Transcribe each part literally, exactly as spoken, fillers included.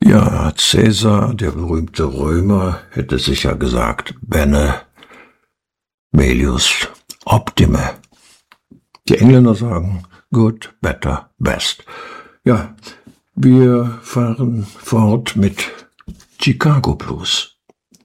Ja, Cäsar, der berühmte Römer, hätte sicher gesagt, Bene, Melius, Optime. Die Engländer sagen good, better, best. Ja, wir fahren fort mit Chicago Blues.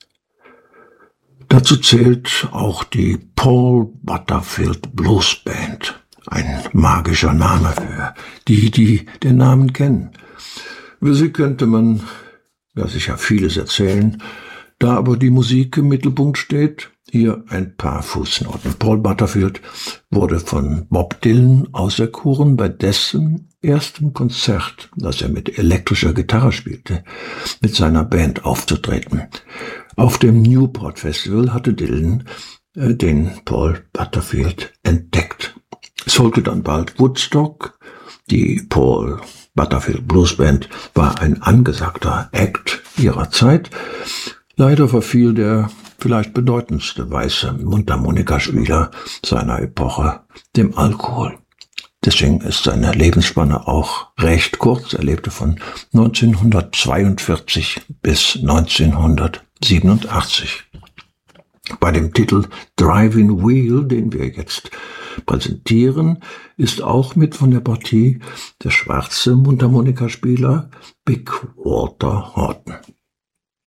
Dazu zählt auch die Paul Butterfield Blues Band. Ein magischer Name für die, die den Namen kennen. Über sie könnte man ja sicher vieles erzählen, da aber die Musik im Mittelpunkt steht, hier ein paar Fußnoten. Paul Butterfield wurde von Bob Dylan auserkoren, bei dessen erstem Konzert, das er mit elektrischer Gitarre spielte, mit seiner Band aufzutreten. Auf dem Newport Festival hatte Dylan äh, den Paul Butterfield entdeckt. Es folgte dann bald Woodstock. Die Paul Butterfield Blues Band war ein angesagter Act ihrer Zeit. Leider verfiel der vielleicht bedeutendste weiße Mundharmonikaspieler seiner Epoche dem Alkohol. Deswegen ist seine Lebensspanne auch recht kurz. Er lebte von neunzehnhundertzweiundvierzig bis neunzehnhundertsiebenundachtzig. Bei dem Titel Driving Wheel, den wir jetzt präsentieren, ist auch mit von der Partie der schwarze Mundharmonikaspieler Big Walter Horton.